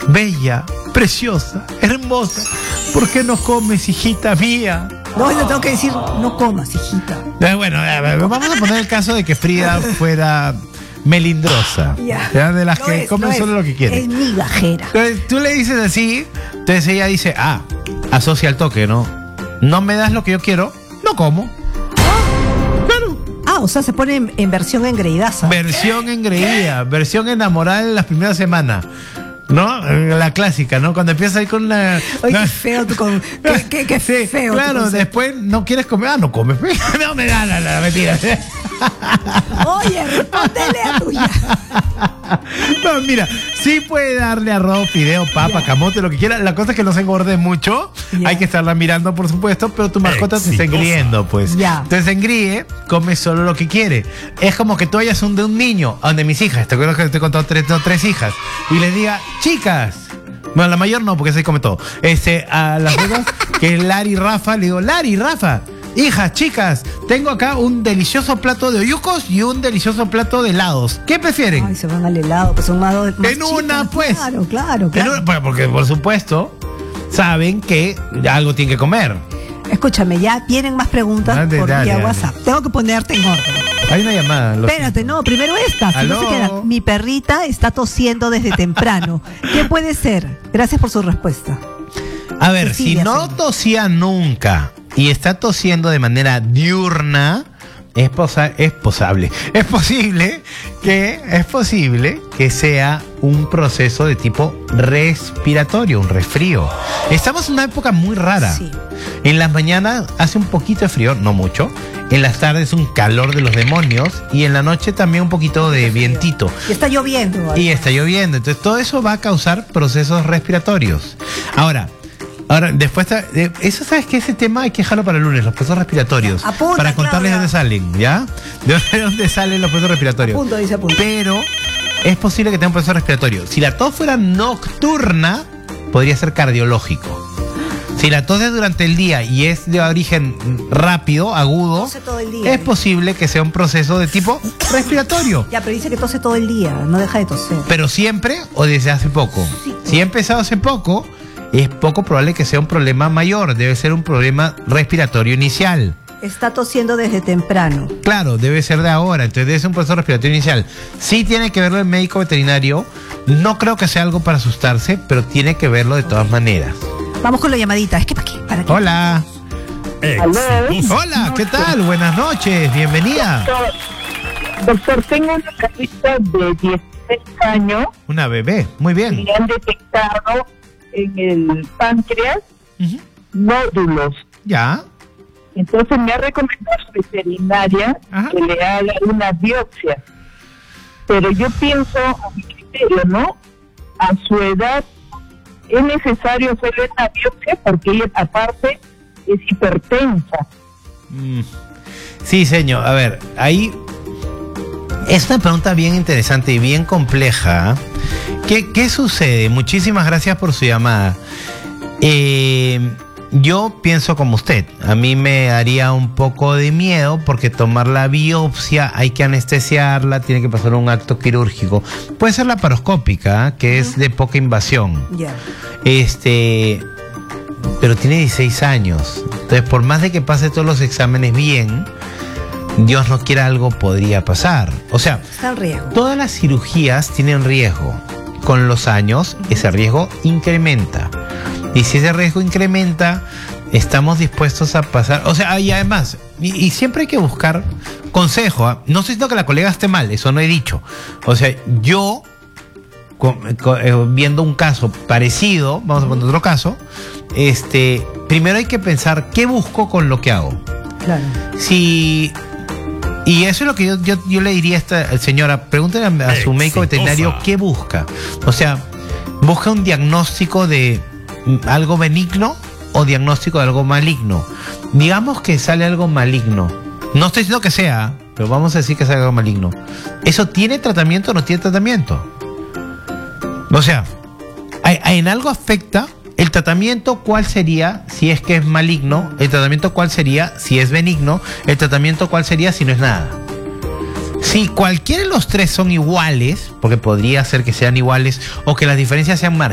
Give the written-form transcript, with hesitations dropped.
bella, preciosa, hermosa, ¿por qué no comes, hijita mía? No, yo tengo que decir, no comas, hijita. Bueno, vamos a poner el caso de que Frida fuera melindrosa, ya. De las que comen solo lo que quiere. Es migajera. Entonces, tú le dices así, entonces ella dice, asocia al toque, ¿no? No me das lo que yo quiero, no como. Claro. O sea, se pone en versión engreidaza. Versión engreída, versión enamorada en las primeras semanas. ¿No? La clásica, ¿no? Cuando empiezas ahí con una... Oye, qué feo tu qué sí, feo. Claro, después no quieres comer. No comes. No me da la mentira. Oye, respóndele a tuya. No, mira, sí puede darle arroz, fideo, papa, camote, lo que quiera. La cosa es que no se engorde mucho. Hay que estarla mirando, por supuesto, pero tu mascota se está engriendo, pues. Entonces se engríe, come solo lo que quiere. Es como que tú vayas de un niño, a donde mis hijas, te acuerdas que te he contado tres hijas, y le diga, chicas, bueno, la mayor no, porque se come todo. A las otras, que es Lari y Rafa, le digo, Lari, Rafa, hijas, chicas, tengo acá un delicioso plato de oyucos y un delicioso plato de helados. ¿Qué prefieren? Ay, se van al helado, pues son más en chicas, una, pues. Claro. Porque, por supuesto, saben que algo tienen que comer. Escúchame, ya tienen más preguntas por vía WhatsApp. Tengo que ponerte en orden. Hay una llamada. Espérate, no, primero esta. Si no se queda. Mi perrita está tosiendo desde temprano. ¿Qué puede ser? Gracias por su respuesta. A ver, Cecilia, si no tosía nunca y está tosiendo de manera diurna, es posible que sea un proceso de tipo respiratorio, un resfrío. Estamos en una época muy rara. Sí. En las mañanas hace un poquito de frío, no mucho. En las tardes un calor de los demonios y en la noche también un poquito de vientito. Y está lloviendo. Y está lloviendo. Entonces todo eso va a causar procesos respiratorios. Ahora, después, eso sabes que ese tema hay que dejarlo para el lunes, los procesos respiratorios. Apunta, para contarles dónde salen, ¿ya? De dónde salen los procesos respiratorios. Apunta. Pero es posible que tenga un proceso respiratorio. Si la tos fuera nocturna, podría ser cardiológico. Si la tos es durante el día y es de origen rápido, agudo, tose todo el día, es posible que sea un proceso de tipo respiratorio. Ya, pero dice que tose todo el día, no deja de toser. ¿Pero siempre o desde hace poco? Sí. Si ha empezado hace poco, es poco probable que sea un problema mayor, debe ser un problema respiratorio inicial. Está tosiendo desde temprano. Claro, debe ser de ahora, entonces debe ser un proceso respiratorio inicial. Sí tiene que verlo el médico veterinario, no creo que sea algo para asustarse, pero tiene que verlo de todas maneras. Vamos con la llamadita. Es que ¿para qué? Hola. ¿Aló? Hola, ¿qué tal? Buenas noches, bienvenida. Doctor, tengo una perrita de 16 años. Una bebé, muy bien. Y han detectado en el páncreas nódulos. Ya. Entonces me ha recomendado su veterinaria que le haga una biopsia. Pero yo pienso, a mi criterio, ¿no? A su edad es necesario hacerle una biopsia porque ella aparte es hipertensa. Sí, señor. A ver, ahí es una pregunta bien interesante y bien compleja. ¿Qué sucede? Muchísimas gracias por su llamada. Yo pienso como usted. A mí me daría un poco de miedo porque tomar la biopsia hay que anestesiarla, tiene que pasar un acto quirúrgico. Puede ser laparoscópica, que es de poca invasión. Pero tiene 16 años. Entonces, por más de que pase todos los exámenes bien, Dios no quiera, algo podría pasar. O sea, está en riesgo. Todas las cirugías tienen riesgo. Con los años, ese riesgo incrementa. Y si ese riesgo incrementa, estamos dispuestos a pasar. O sea, y además, y siempre hay que buscar consejo. No estoy diciendo que la colega esté mal, eso no he dicho. O sea, yo, viendo un caso parecido, vamos a poner otro caso, primero hay que pensar qué busco con lo que hago. Claro. Y eso es lo que yo le diría a esta señora, pregúntele a su médico veterinario qué busca. O sea, busca un diagnóstico de algo benigno o diagnóstico de algo maligno. Digamos que sale algo maligno. No estoy diciendo que sea, pero vamos a decir que sale algo maligno. ¿Eso tiene tratamiento o no tiene tratamiento? O sea, ¿en algo afecta? ¿El tratamiento cuál sería si es que es maligno? ¿El tratamiento cuál sería si es benigno? ¿El tratamiento cuál sería si no es nada? Si cualquiera de los tres son iguales, porque podría ser que sean iguales o que las diferencias sean marcadas,